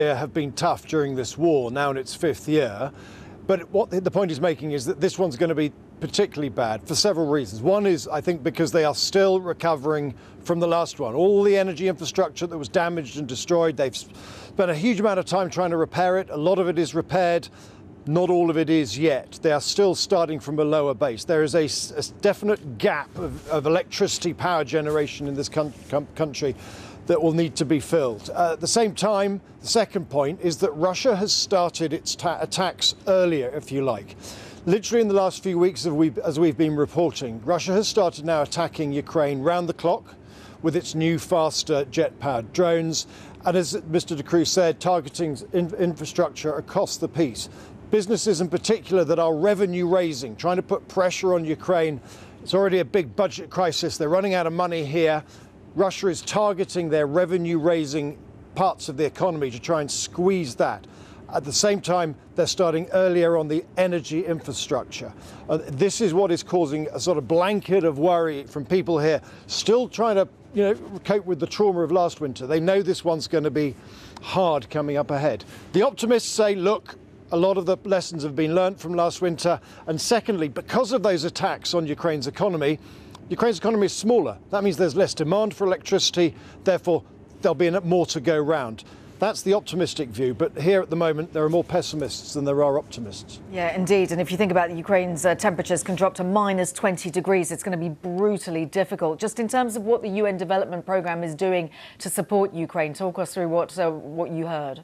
have been tough during this war, now in its 5th year. But what the point he's making is that this one's going to be particularly bad for several reasons. One is, I think, because they are still recovering from the last one. All the energy infrastructure that was damaged and destroyed, they've spent a huge amount of time trying to repair it. A lot of it is repaired. Not all of it is yet. They are still starting from a lower base. There is a definite gap of electricity power generation in this country that will need to be filled. At the same time, the second point is that Russia has started its attacks earlier, if you like. Literally in the last few weeks, as we've been reporting, Russia has started now attacking Ukraine round the clock with its new, faster jet-powered drones. And as Mr. de Croo said, targeting infrastructure across the piece. Businesses in particular that are revenue raising, trying to put pressure on Ukraine. It's already a big budget crisis. They're running out of money here. Russia is targeting their revenue raising parts of the economy to try and squeeze that. At the same time, they're starting earlier on the energy infrastructure. This is what is causing a sort of blanket of worry from people here, still trying to, cope with the trauma of last winter. They know this one's going to be hard coming up ahead. The optimists say, look, a lot of the lessons have been learnt from last winter. And secondly, because of those attacks on Ukraine's economy is smaller. That means there's less demand for electricity. Therefore, there'll be more to go round. That's the optimistic view. But here at the moment, there are more pessimists than there are optimists. Yeah, indeed. And if you think about Ukraine's temperatures can drop to minus 20 degrees, it's going to be brutally difficult. Just in terms of what the UN Development Programme is doing to support Ukraine, talk us through what you heard.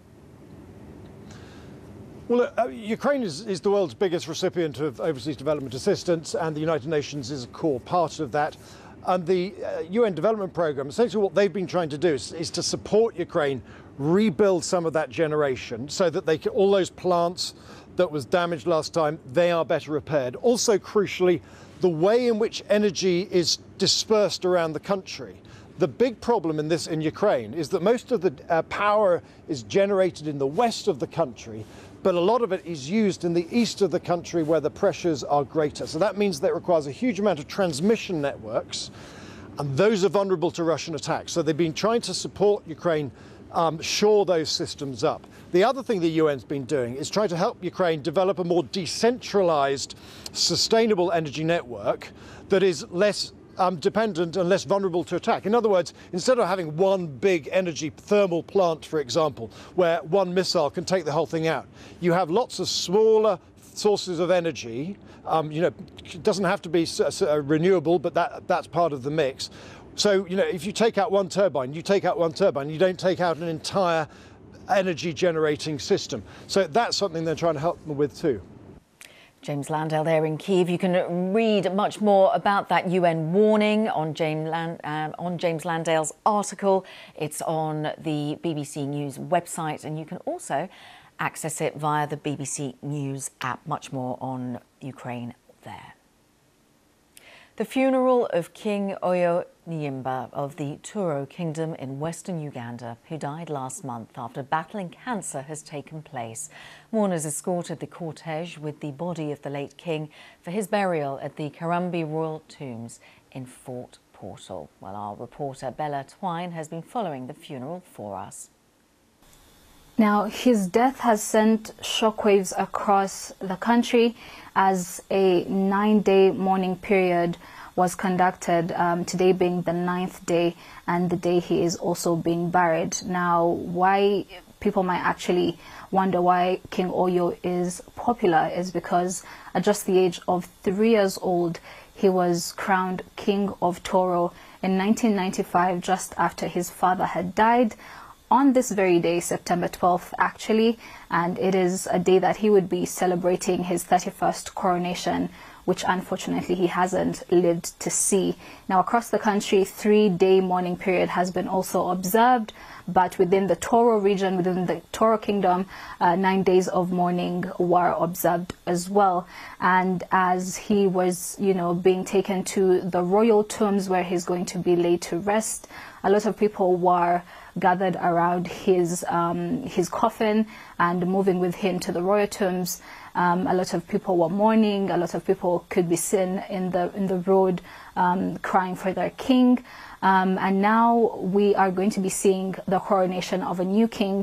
Well, Ukraine is the world's biggest recipient of overseas development assistance, and the United Nations is a core part of that. And the UN Development Programme, essentially what they've been trying to do is to support Ukraine rebuild some of that generation so that they can, all those plants that was damaged last time, they are better repaired. Also, crucially, the way in which energy is dispersed around the country. The big problem in Ukraine is that most of the power is generated in the west of the country, but a lot of it is used in the east of the country where the pressures are greater. So that means that it requires a huge amount of transmission networks, and those are vulnerable to Russian attacks. So they've been trying to support Ukraine shore those systems up. The other thing the UN's been doing is trying to help Ukraine develop a more decentralized, sustainable energy network that is less dependent and less vulnerable to attack. In other words, instead of having one big energy thermal plant, for example, where one missile can take the whole thing out, you have lots of smaller sources of energy. It doesn't have to be renewable, but that's part of the mix. So, if you take out one turbine, you don't take out an entire energy generating system. So that's something they're trying to help them with too. James Landale there in Kyiv. You can read much more about that UN warning on James Landale's article. It's on the BBC News website, and you can also access it via the BBC News app. Much more on Ukraine there. The funeral of King Oyo Nyimba of the Turo Kingdom in western Uganda, who died last month after battling cancer, has taken place. Mourners escorted the cortege with the body of the late king for his burial at the Karambi Royal Tombs in Fort Portal. Well, our reporter Bella Twine has been following the funeral for us. Now, his death has sent shockwaves across the country as a 9-day mourning period was conducted, today being the 9th day and the day he is also being buried. Now, why people might actually wonder why King Oyo is popular is because at just the age of 3 years old, he was crowned King of Toro in 1995, just after his father had died. On this very day, September 12th, actually, and it is a day that he would be celebrating his 31st coronation, which unfortunately he hasn't lived to see. Now, across the country, 3-day mourning period has been also observed, but within the Toro region, within the Toro Kingdom, 9 days of mourning were observed as well. And as he was, being taken to the royal tombs where he's going to be laid to rest, a lot of people were gathered around his coffin and moving with him to the royal tombs. A lot of people were mourning. A lot of people could be seen in the road crying for their king. And now we are going to be seeing the coronation of a new king